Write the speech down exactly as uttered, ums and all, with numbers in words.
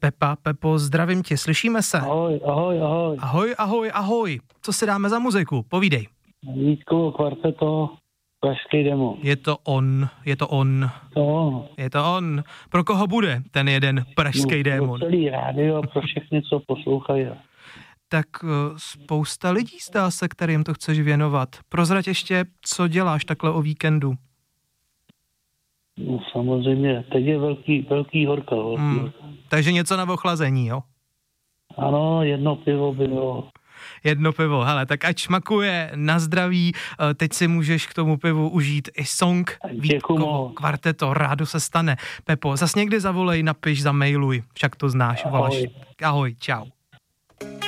Pepa. Pepo, zdravím tě, slyšíme se? Ahoj, ahoj, ahoj. Ahoj, ahoj, ahoj. Co si dáme za muziku? Povídej. Vítkovo kvarteto, pražský demo. Je to on, je to on. To ono. Je to on. Pro koho bude ten jeden pražský no, démon? Pro celý rádio a pro všechny, co poslouchají. Tak spousta lidí zdá se, kterým to chceš věnovat. Prozrať ještě, co děláš takhle o víkendu. No samozřejmě, teď je velký, velký horka. Velký Hmm. horka. Takže něco na ochlazení, jo? Ano, jedno pivo by bylo. Jedno pivo, hele, tak ať šmakuje na zdraví, teď si můžeš k tomu pivu užít i song Vítkovo kvarteto, rádo se stane. Pepo, zas někdy zavolej, napiš, zamailuj, však to znáš, volaš. Ahoj, čau.